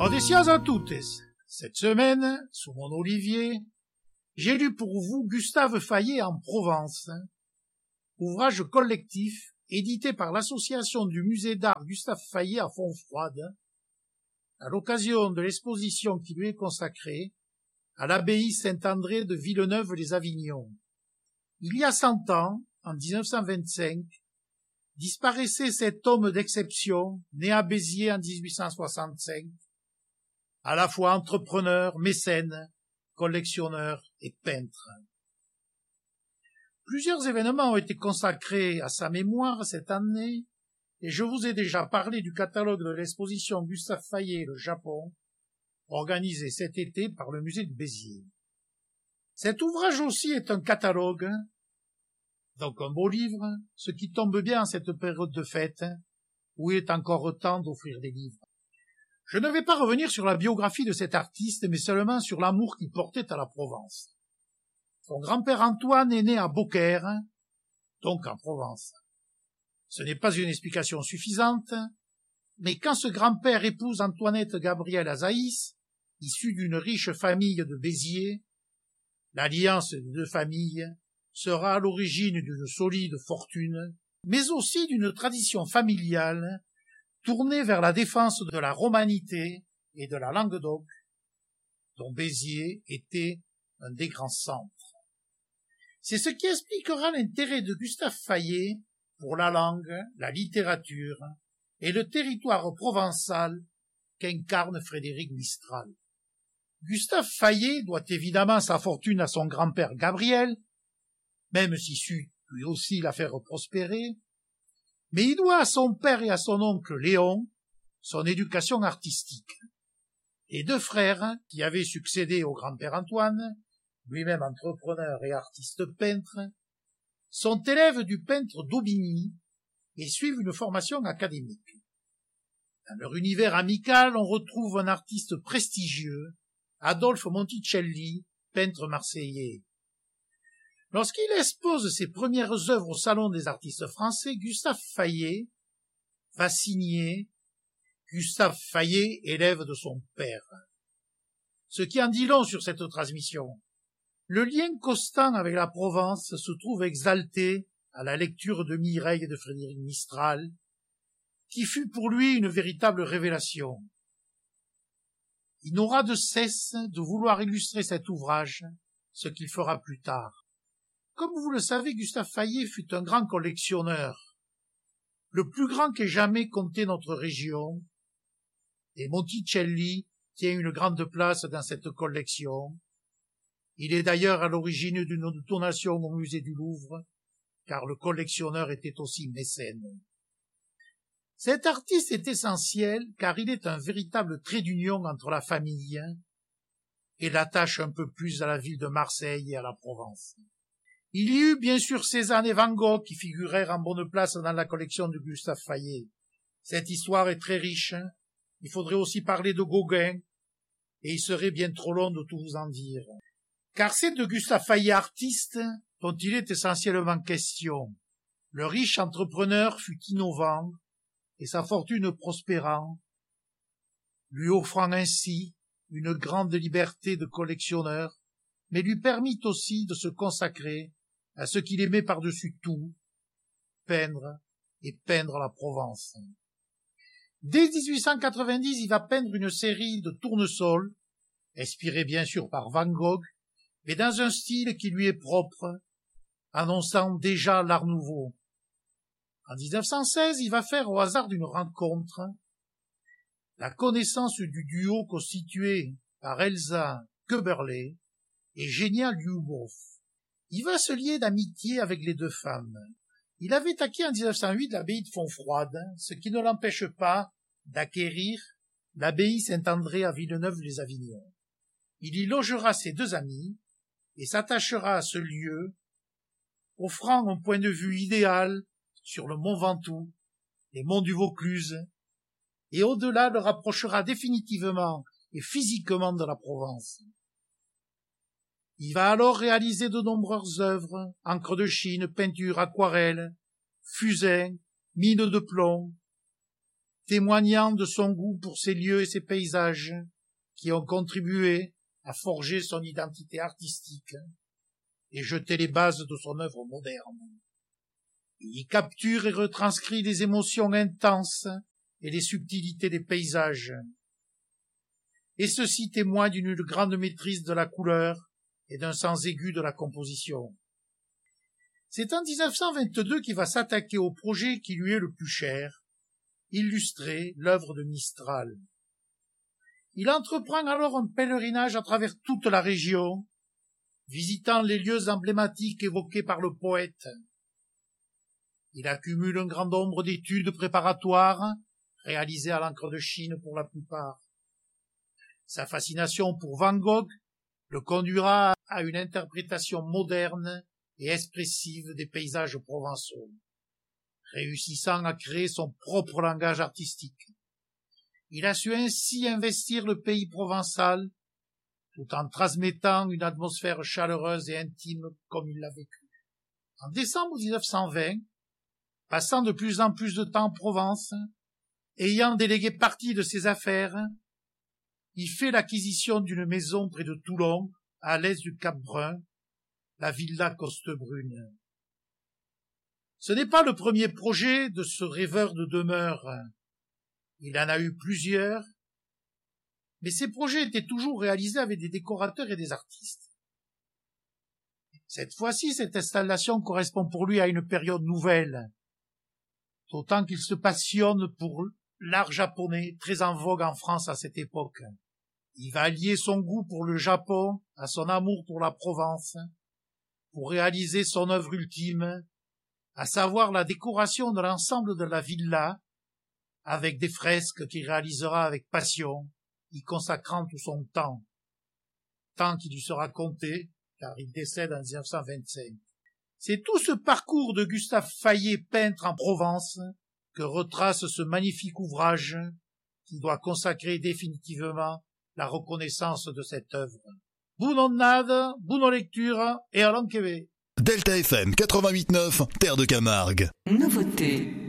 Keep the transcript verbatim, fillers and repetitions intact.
Audicias à toutes. Cette semaine, sous mon olivier, j'ai lu pour vous Gustave Fayet en Provence, ouvrage collectif édité par l'association du musée d'art Gustave Fayet à Fontfroide, à l'occasion de l'exposition qui lui est consacrée à l'abbaye Saint-André de Villeneuve-les-Avignon. Il y a cent ans, en dix-neuf cent vingt-cinq, disparaissait cet homme d'exception, né à Béziers en dix-huit cent soixante-cinq, à la fois entrepreneur, mécène, collectionneur et peintre. Plusieurs événements ont été consacrés à sa mémoire cette année, et je vous ai déjà parlé du catalogue de l'exposition Gustave Fayet le Japon, organisé cet été par le musée de Béziers. Cet ouvrage aussi est un catalogue, donc un beau livre, ce qui tombe bien en cette période de fête, où il est encore temps d'offrir des livres. Je ne vais pas revenir sur la biographie de cet artiste, mais seulement sur l'amour qu'il portait à la Provence. Son grand-père Antoine est né à Beaucaire, donc en Provence. Ce n'est pas une explication suffisante, mais quand ce grand-père épouse Antoinette Gabrielle Azaïs, issue d'une riche famille de Béziers, l'alliance des deux familles sera à l'origine d'une solide fortune, mais aussi d'une tradition familiale tournée vers la défense de la romanité et de la Languedoc, dont Béziers était un des grands centres. C'est ce qui expliquera l'intérêt de Gustave Fayet pour la langue, la littérature et le territoire provençal qu'incarne Frédéric Mistral. Gustave Fayet doit évidemment sa fortune à son grand-père Gabriel, même s'il sut lui aussi la faire prospérer, mais il doit à son père et à son oncle Léon son éducation artistique. Les deux frères, qui avaient succédé au grand-père Antoine, lui-même entrepreneur et artiste peintre, sont élèves du peintre d'Aubigny et suivent une formation académique. Dans leur univers amical, on retrouve un artiste prestigieux, Adolphe Monticelli, peintre marseillais. Lorsqu'il expose ses premières œuvres au Salon des artistes français, Gustave Fayet va signer Gustave Fayet, élève de son père. Ce qui en dit long sur cette transmission. Le lien constant avec la Provence se trouve exalté à la lecture de Mireille de Frédéric Mistral, qui fut pour lui une véritable révélation. Il n'aura de cesse de vouloir illustrer cet ouvrage, ce qu'il fera plus tard. Comme vous le savez, Gustave Fayet fut un grand collectionneur, le plus grand qu'ait jamais compté notre région, et Monticelli tient une grande place dans cette collection. Il est d'ailleurs à l'origine d'une donation au musée du Louvre, car le collectionneur était aussi mécène. Cet artiste est essentiel car il est un véritable trait d'union entre la famille et l'attache un peu plus à la ville de Marseille et à la Provence. Il y eut bien sûr Cézanne et Van Gogh qui figurèrent en bonne place dans la collection de Gustave Fayet. Cette histoire est très riche. Il faudrait aussi parler de Gauguin, et il serait bien trop long de tout vous en dire. Car c'est de Gustave Fayet artiste dont il est essentiellement question. Le riche entrepreneur fut innovant, et sa fortune prospérant, lui offrant ainsi une grande liberté de collectionneur, mais lui permit aussi de se consacrer à ce qu'il aimait par-dessus tout, peindre et peindre la Provence. Dès dix-huit cent quatre-vingt-dix, il va peindre une série de tournesols, inspirés bien sûr par Van Gogh, mais dans un style qui lui est propre, annonçant déjà l'art nouveau. En dix-neuf cent seize, il va faire au hasard d'une rencontre la connaissance du duo constitué par Elsa Köberlé et Genia Lyubov. Il va se lier d'amitié avec les deux femmes. Il avait acquis en dix-neuf cent huit l'abbaye de Fontfroide, ce qui ne l'empêche pas d'acquérir l'abbaye Saint-André à Villeneuve-les-Avignon. Il y logera ses deux amis et s'attachera à ce lieu, offrant un point de vue idéal sur le mont Ventoux, les monts du Vaucluse, et au-delà le rapprochera définitivement et physiquement de la Provence. Il va alors réaliser de nombreuses œuvres, encre de Chine, peinture, aquarelle, fusain, mine de plomb, témoignant de son goût pour ces lieux et ces paysages qui ont contribué à forger son identité artistique et jeter les bases de son œuvre moderne. Il y capture et retranscrit les émotions intenses et les subtilités des paysages. Et ceci témoigne d'une grande maîtrise de la couleur et d'un sens aigu de la composition. C'est en dix-neuf cent vingt-deux qu'il va s'attaquer au projet qui lui est le plus cher, illustrer l'œuvre de Mistral. Il entreprend alors un pèlerinage à travers toute la région, visitant les lieux emblématiques évoqués par le poète. Il accumule un grand nombre d'études préparatoires, réalisées à l'encre de Chine pour la plupart. Sa fascination pour Van Gogh le conduira à une interprétation moderne et expressive des paysages provençaux, réussissant à créer son propre langage artistique. Il a su ainsi investir le pays provençal, tout en transmettant une atmosphère chaleureuse et intime comme il l'a vécu. En décembre mille neuf cent vingt, passant de plus en plus de temps en Provence, ayant délégué partie de ses affaires, il fait l'acquisition d'une maison près de Toulon, à l'est du Cap Brun, la Villa Costebrune. Ce n'est pas le premier projet de ce rêveur de demeure. Il en a eu plusieurs, mais ces projets étaient toujours réalisés avec des décorateurs et des artistes. Cette fois-ci, cette installation correspond pour lui à une période nouvelle, d'autant qu'il se passionne pour l'art japonais, très en vogue en France à cette époque. Il va lier son goût pour le Japon à son amour pour la Provence, pour réaliser son œuvre ultime, à savoir la décoration de l'ensemble de la villa, avec des fresques qu'il réalisera avec passion, y consacrant tout son temps, temps qui lui sera compté, car il décède en dix-neuf cent vingt-cinq. C'est tout ce parcours de Gustave Fayet, peintre en Provence, que retrace ce magnifique ouvrage qui doit consacrer définitivement la reconnaissance de cette œuvre. Bonne onnade, bonne lecture et à l'enquête. Delta F M quatre-vingt-huit neuf, Terre de Camargue. Nouveauté.